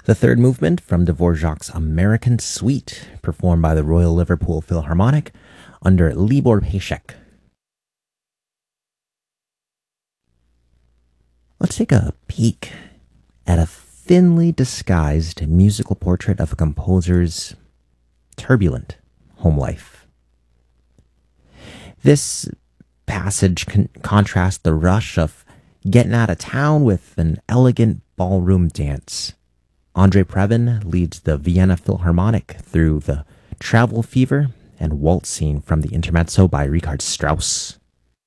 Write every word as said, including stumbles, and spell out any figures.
The third movement from Dvorak's American Suite, performed by the Royal Liverpool Philharmonic under Libor Pašek. Let's take a peek at a thinly disguised musical portrait of a composer's turbulent home life. This passage con- contrasts the rush of getting out of town with an elegant ballroom dance. Andrei Previn leads the Vienna Philharmonic through the travel fever and waltz scene from the Intermezzo by Richard Strauss.